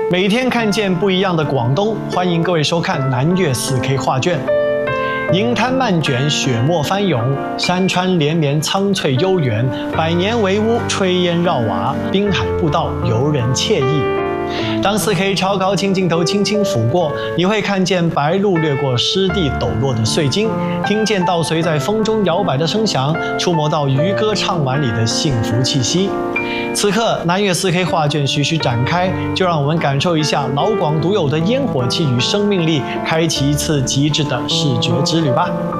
每天看见不一样的广东，欢迎各位收看南粤 4K 画卷。银滩漫卷，雪沫翻涌；山川连绵，苍翠悠远；百年围屋，炊烟绕瓦；滨海步道，游人惬意。当4K 超高清镜头轻轻抚过，你会看见白鹭掠过湿地抖落的碎金，听见稻穗在风中摇摆的声响，触摸到渔歌唱晚里的幸福气息。此刻，南粤4K 画卷徐徐展开，就让我们感受一下老广独有的烟火气与生命力，开启一次极致的视觉之旅吧。